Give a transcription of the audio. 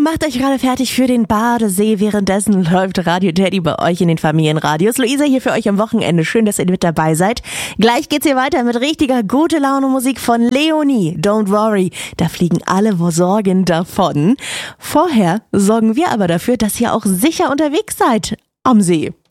macht euch gerade fertig für den Badesee. Währenddessen läuft Radio Teddy bei euch in den Familienradios. Luisa hier für euch am Wochenende. Schön, dass ihr mit dabei seid. Gleich geht's hier weiter mit richtiger gute Laune Musik von Leonie. Don't worry, da fliegen alle Sorgen davon. Vorher sorgen wir aber dafür, dass ihr auch sicher unterwegs seid am See.